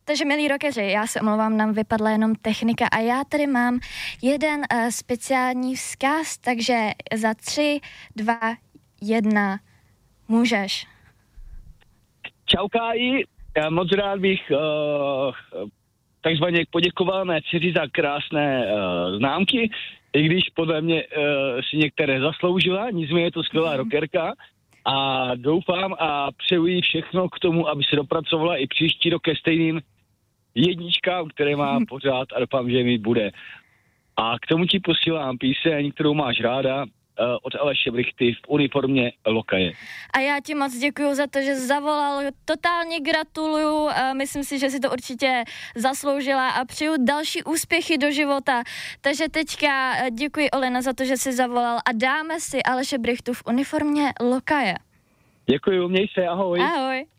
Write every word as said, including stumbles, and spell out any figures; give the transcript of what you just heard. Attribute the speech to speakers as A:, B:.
A: Takže milí rockeři, já se omlouvám, nám vypadla jenom technika a já tady mám jeden uh, speciální vzkaz, takže za tři, dva, jedna, můžeš.
B: Čau Káji, já moc rád bych uh, takzvaně poděkoval mé dceři za krásné uh, známky, i když podle mě uh, si některé zasloužila, nicméně je to skvělá rockerka a doufám a přeju jí všechno k tomu, aby se dopracovala i příští rok ke stejným jedničkám, které má pořád a doufám, že mi bude. A k tomu ti posílám píseň, kterou máš ráda, od Aleše Brichty v uniformě Lokaje.
A: A já ti moc děkuju za to, že zavolal, totálně gratuluju, myslím si, že si to určitě zasloužila a přeju další úspěchy do života. Takže teďka děkuji Olena za to, že jsi zavolal a dáme si Aleše Brichtu v uniformě Lokaje.
B: Děkuju, měj se, ahoj.
A: Ahoj.